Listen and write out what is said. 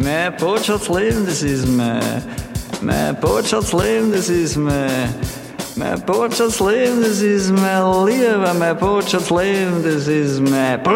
Mehr Botschaftsleben, das ist mehr Botschaftsleben, das ist mehr Botschaftsleben, das ist mehr Liebe, mehr Botschaftsleben, das ist mehr